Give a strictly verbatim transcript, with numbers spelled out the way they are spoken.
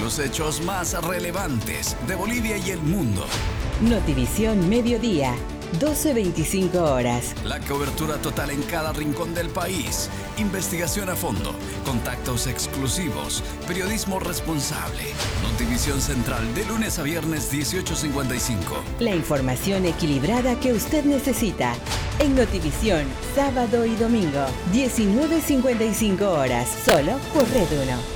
Los hechos más relevantes de Bolivia y el mundo. Notivisión Mediodía, doce veinticinco horas. La cobertura total en cada rincón del país. Investigación a fondo. Contactos exclusivos. Periodismo responsable. Notivisión Central de lunes a viernes dieciocho cincuenta y cinco. La información equilibrada que usted necesita. En Notivisión, sábado y domingo, diecinueve cincuenta y cinco horas. Solo por Red uno.